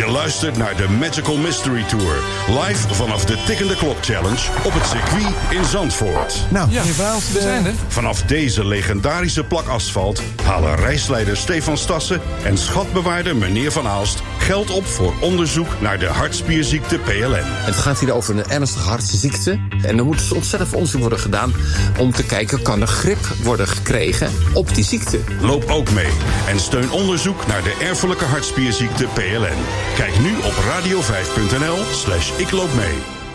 Je luistert naar de Magical Mystery Tour. Live vanaf de Tikkende Klok Challenge op het circuit in Zandvoort. Nou, meneer Waals, we zijn er. Vanaf deze legendarische plak asfalt halen reisleider Stefan Stassen en schatbewaarder meneer Van Aalst geld op voor onderzoek naar de hartspierziekte PLN. Het gaat hier over een ernstige hartziekte. En er moet ontzettend veel onderzoek worden gedaan om te kijken, kan er grip worden gekregen op die ziekte. Loop ook mee en steun onderzoek naar de erfelijke hartspierziekte PLN. Kijk nu op radio5.nl/ikloopmee.